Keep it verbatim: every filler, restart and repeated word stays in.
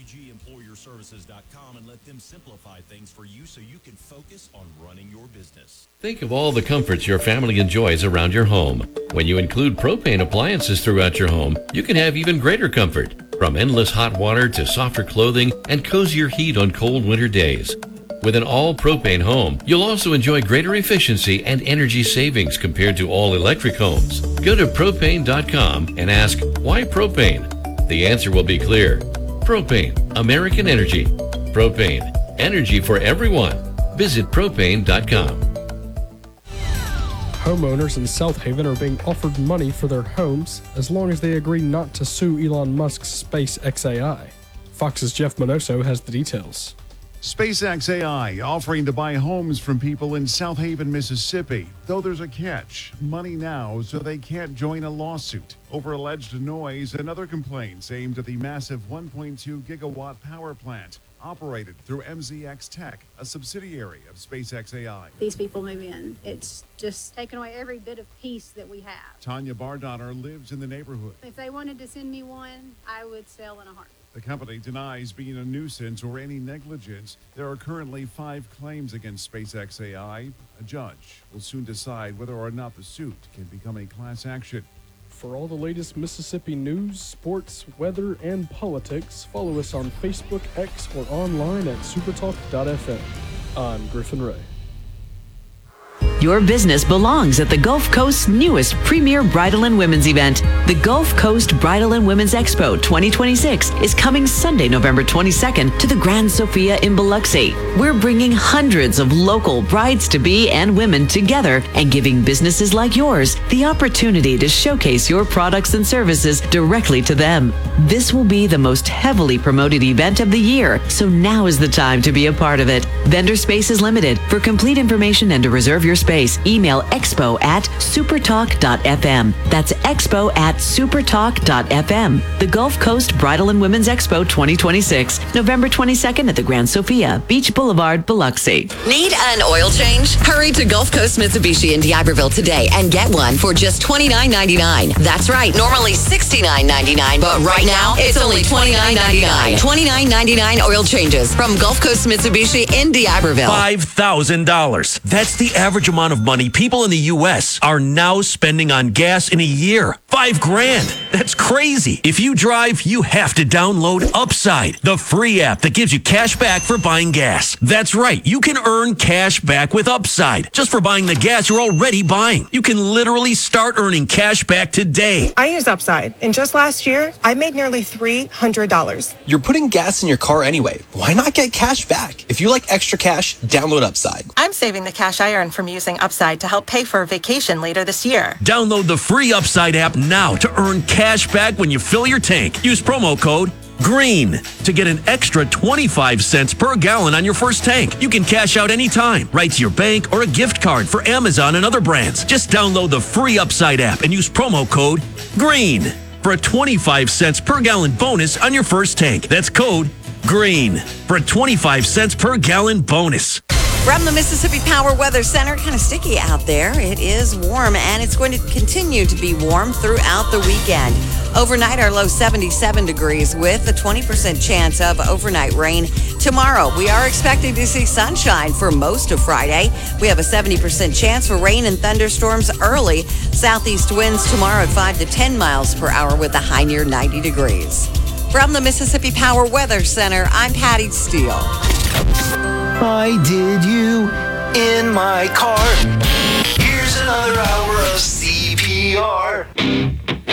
G employer services dot com and let them simplify things for you so you can focus on running your business. Think of all the comforts your family enjoys around your home. When you include propane appliances throughout your home, you can have even greater comfort, from endless hot water to softer clothing and cozier heat on cold winter days. With an all-propane home, you'll also enjoy greater efficiency and energy savings compared to all-electric homes. Go to propane dot com and ask, why propane? The answer will be clear. Propane, American Energy. Propane, energy for everyone. Visit propane dot com. Homeowners in South Haven are being offered money for their homes as long as they agree not to sue Elon Musk's SpaceX A I. Fox's Jeff Minoso has the details. SpaceX A I offering to buy homes from people in South Haven, Mississippi. Though there's a catch. Money now so they can't join a lawsuit over alleged noise and other complaints aimed at the massive one point two gigawatt power plant operated through M Z X Tech, a subsidiary of SpaceX A I. These people move in. It's just taken away every bit of peace that we have. Tanya Bardonner lives in the neighborhood. If they wanted to send me one, I would sell in a heartbeat. The company denies being a nuisance or any negligence. There are currently five claims against SpaceX A I. A judge will soon decide whether or not the suit can become a class action. For all the latest Mississippi news, sports, weather, and politics, follow us on Facebook, X, or online at supertalk dot f m. I'm Griffin Ray. Your business belongs at the Gulf Coast's newest premier bridal and women's event. The Gulf Coast Bridal and Women's Expo twenty twenty-six is coming Sunday, November twenty-second to the Grand Sofia in Biloxi. We're bringing hundreds of local brides-to-be and women together and giving businesses like yours the opportunity to showcase your products and services directly to them. This will be the most heavily promoted event of the year, so now is the time to be a part of it. Vendor space is limited. For complete information and to reserve your space, email expo at supertalk dot f m. That's expo at supertalk dot f m. The Gulf Coast Bridal and Women's Expo twenty twenty-six, November twenty-second at the Grand Sofia, Beach Boulevard, Biloxi. Need an oil change? Hurry to Gulf Coast Mitsubishi in D'Iberville today and get one for just twenty-nine ninety-nine. That's right, normally sixty-nine ninety-nine, but right now it's only twenty-nine ninety-nine. twenty-nine ninety-nine oil changes from Gulf Coast Mitsubishi in D'Iberville. five thousand dollars. That's the average amount of money people in the U S are now spending on gas in a year. Five grand. That's crazy. If you drive, you have to download Upside, the free app that gives you cash back for buying gas. That's right. You can earn cash back with Upside just for buying the gas you're already buying. You can literally start earning cash back today. I use Upside, and just last year, I made nearly three hundred dollars. You're putting gas in your car anyway. Why not get cash back? If you like extra cash, download Upside. I'm saving the cash I earn from using Upside to help pay for a vacation later this year. Download the free Upside app now to earn cash back when you fill your tank. Use promo code GREEN to get an extra twenty-five cents per gallon on your first tank. You can cash out anytime, right to your bank or a gift card for Amazon and other brands. Just download the free Upside app and use promo code GREEN for a twenty-five cents per gallon bonus on your first tank. That's code GREEN for a twenty-five cents per gallon bonus. From the Mississippi Power Weather Center, kind of sticky out there. It is warm, and it's going to continue to be warm throughout the weekend. Overnight, our low seventy-seven degrees with a twenty percent chance of overnight rain. Tomorrow, we are expecting to see sunshine for most of Friday. We have a seventy percent chance for rain and thunderstorms early. Southeast winds tomorrow at five to ten miles per hour with a high near ninety degrees. From the Mississippi Power Weather Center, I'm Patty Steele. I did you in my car.